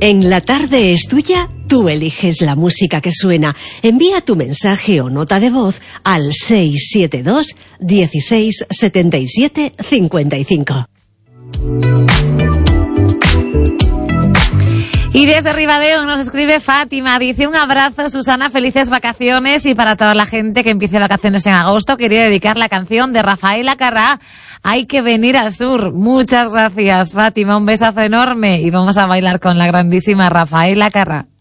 En La Tarde es Tuya, tú eliges la música que suena. Envía tu mensaje o nota de voz al 672 16 77 55. Y desde Ribadeo nos escribe Fátima, dice: un abrazo, Susana, felices vacaciones, y para toda la gente que empiece vacaciones en agosto quería dedicar la canción de Rafael Acarrá, Hay que venir al sur. Muchas gracias, Fátima, un besazo enorme y vamos a bailar con la grandísima Rafael Acarrá.